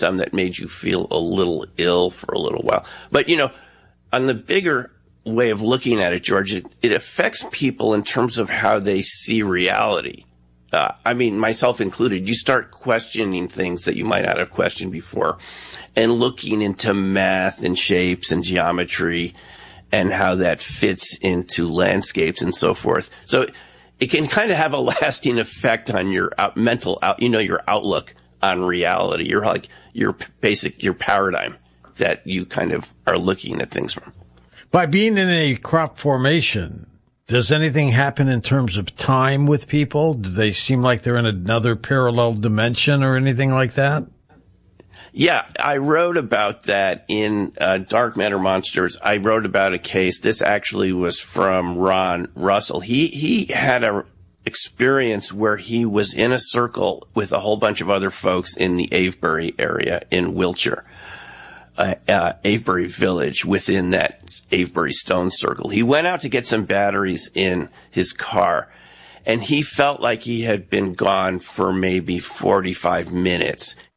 some that made you feel a little ill for a little while. But, on the bigger way of looking at it, George, it affects people in terms of how they see reality. Myself included, you start questioning things that you might not have questioned before and looking into math and shapes and geometry and how that fits into landscapes and so forth. So it can kind of have a lasting effect on your your outlook on reality. Your paradigm that you kind of are looking at things from. By being in a crop formation, does anything happen in terms of time with people? Do they seem like they're in another parallel dimension or anything like that? Yeah, I wrote about that in Dark Matter Monsters. I wrote about a case. This actually was from Ron Russell. He had a experience where he was in a circle with a whole bunch of other folks in the Avebury area in Wiltshire. Avebury Village within that Avebury Stone Circle. He went out to get some batteries in his car, and he felt like he had been gone for maybe 45 minutes.